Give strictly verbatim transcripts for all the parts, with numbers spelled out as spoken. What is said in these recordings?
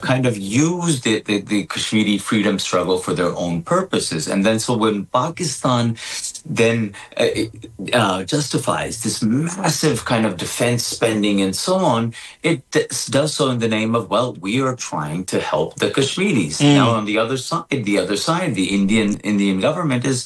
kind of use the, the, the Kashmiri freedom struggle for their own purposes. And then so when Pakistan then uh, uh, justifies this massive kind of defense spending and so on, it d- does so in the name of, well, we are trying to help the Kashmiris. Mm. Now, on the other side, the other side, the Indian Indian government is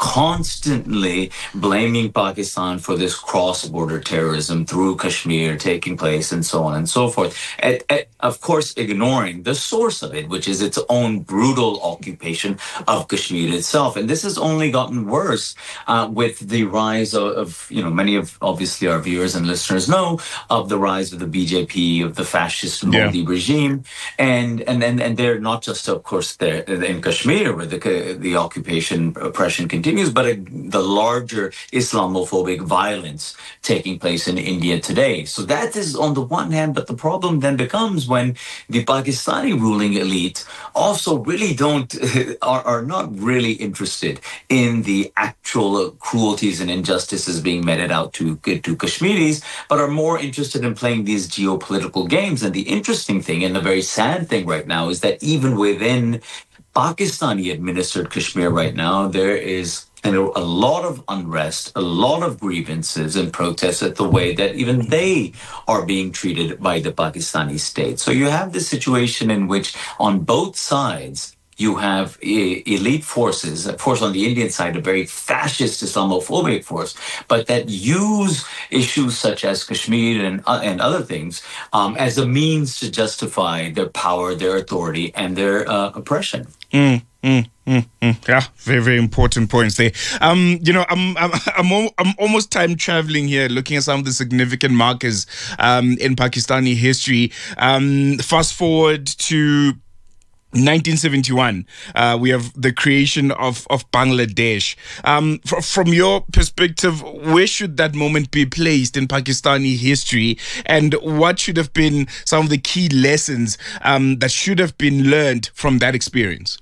constantly blaming Pakistan for this cross-border terrorism through Kashmir taking place and so on and so forth. And, and of course, ignoring the source of it, which is its own brutal occupation of Kashmir itself. And this has only gotten worse uh, with the rise of, of, you know, many of obviously our viewers and listeners know of the rise of the B J P, of the fascist Modi yeah. regime. And, and, and, and they're not just, of course, there in Kashmir where the, the occupation oppression continues, but a, the larger Islamophobic violence taking place in India today. So that is on the one hand, but the problem then becomes when the Pakistani ruling elite also really don't, are, are not really interested in the actual cruelties and injustices being meted out to, to Kashmiris, but are more interested in playing these geopolitical games. And the interesting thing and the very sad thing right now is that even within Pakistani-administered Kashmir right now, there is you know, a lot of unrest, a lot of grievances and protests at the way that even they are being treated by the Pakistani state. So you have this situation in which on both sides, you have e- elite forces, a force on the Indian side, a very fascist Islamophobic force, but that use issues such as Kashmir and, uh, and other things um, as a means to justify their power, their authority, and their uh, oppression. Mm, mm, mm, mm. Yeah, very, very important points there. Um, you know, I'm, I'm, I'm, al- I'm almost time traveling here, looking at some of the significant markers um, in Pakistani history. Um, fast forward to nineteen seventy-one, uh, we have the creation of, of Bangladesh. Um, fr- from your perspective, where should that moment be placed in Pakistani history? And what should have been some of the key lessons um, that should have been learned from that experience?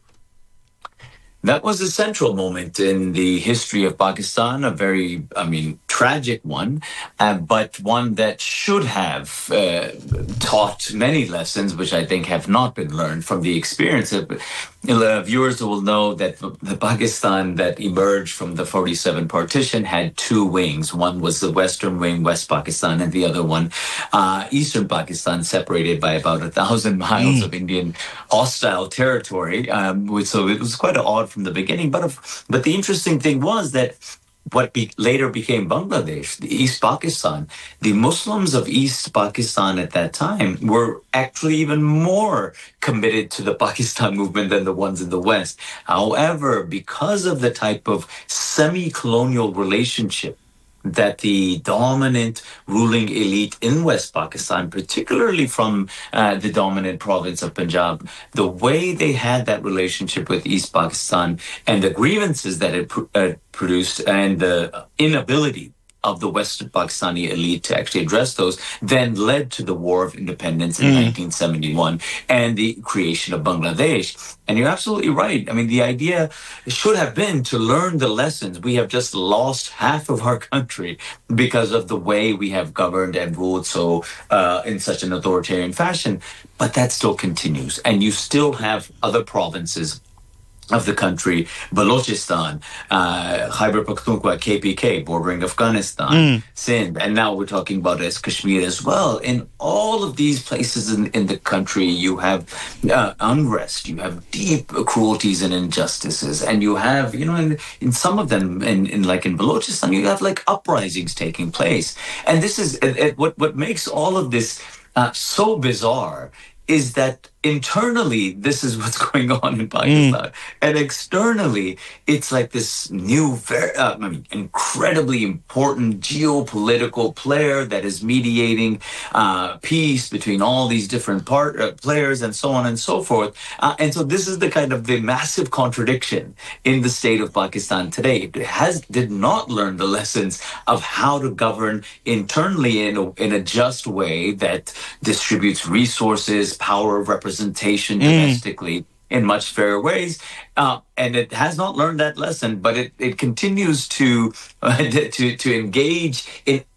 That was a central moment in the history of Pakistan, a very, I mean, tragic one, uh, but one that should have uh, taught many lessons, which I think have not been learned from the experience. Of, uh, viewers will know that the Pakistan that emerged from the forty-seven partition had two wings. One was the Western wing, West Pakistan, and the other one, uh, Eastern Pakistan, separated by about a thousand miles mm. of Indian hostile territory. Um, so it was quite an odd from the beginning. But of, but the interesting thing was that what be, later became Bangladesh, the East Pakistan, the Muslims of East Pakistan at that time were actually even more committed to the Pakistan movement than the ones in the West. However, because of the type of semi-colonial relationship that the dominant ruling elite in West Pakistan, particularly from uh, the dominant province of Punjab, the way they had that relationship with East Pakistan and the grievances that it pr- uh, produced and the inability of the Western Pakistani elite to actually address those, then led to the War of Independence in mm. nineteen seventy-one and the creation of Bangladesh. And you're absolutely right. I mean, the idea should have been to learn the lessons. We have just lost half of our country because of the way we have governed and ruled so uh, in such an authoritarian fashion. But that still continues. And you still have other provinces of the country, Balochistan, uh, Khyber Pakhtunkhwa, K P K, bordering Afghanistan, mm. Sindh, and now we're talking about as Kashmir as well. In all of these places in, in the country, you have uh, unrest, you have deep cruelties and injustices, and you have, you know, in, in some of them, in, in like in Balochistan, you have like uprisings taking place. And this is uh, uh, what, what makes all of this uh, so bizarre is that internally, this is what's going on in Pakistan. Mm. And externally, it's like this new, very, uh, I mean, incredibly important geopolitical player that is mediating uh, peace between all these different part, uh, players and so on and so forth. Uh, and so this is the kind of the massive contradiction in the state of Pakistan today. It has did not learn the lessons of how to govern internally in a, in a just way that distributes resources, power of representation, representation domestically mm. in much fairer ways. Uh, and it has not learned that lesson, but it, it continues to, uh, to to engage in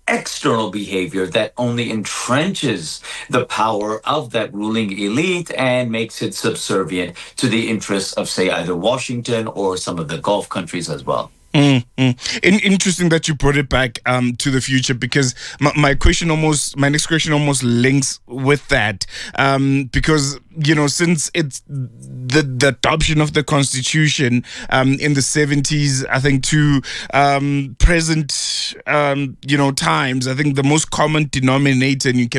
external behavior that only entrenches the power of that ruling elite and makes it subservient to the interests of, say, either Washington or some of the Gulf countries as well. Mm, mm. In, interesting that you brought it back um, to the future, because my, my question almost, my next question almost links with that, um, because you know, since it's the the adoption of the Constitution um, in the seventies, I think to um, present um, you know times, I think the most common denominator, and you can